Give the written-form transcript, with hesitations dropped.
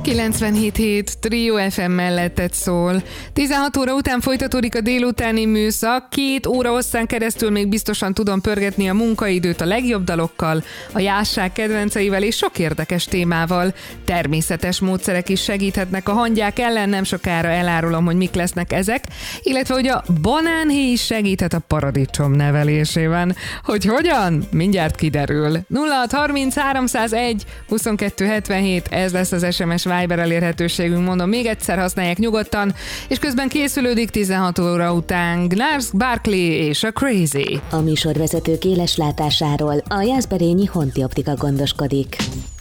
97.7 Trio FM mellettet szól. 16 óra után folytatódik a délutáni műszak. 2 óra hosszán keresztül még biztosan tudom pörgetni a munkaidőt a legjobb dalokkal, a jásság kedvenceivel és sok érdekes témával. Természetes módszerek is segíthetnek a hangyák ellen, nem sokára elárulom, hogy mik lesznek ezek, illetve hogy a banánhéj is segíthet a paradicsom nevelésében. Hogy hogyan? Mindjárt kiderül. 0630 301 22 77, ez lesz az SMS Viber elérhetőségünk, mondom még egyszer, használják nyugodtan, és közben készülődik 16 óra után Gnarls Barkley és a Crazy. A műsorvezetők éles látásáról a Jászberényi Honti Optika gondoskodik.